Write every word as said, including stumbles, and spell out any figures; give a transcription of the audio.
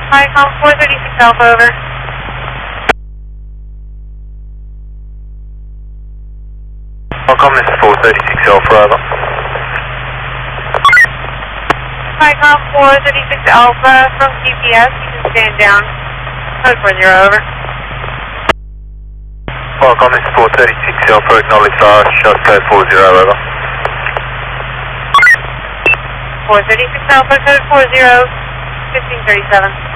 Viacom four thirty-six Alpha, over. Viacom, this is four thirty-six Alpha, over. Viacom four thirty-six Alpha, from G P S, you can stand down. Code four zero, over. Viacom, this is four thirty-six Alpha, acknowledge our shot code four zero, over. four thirty-six Alpha, code four zero, fifteen thirty-seven.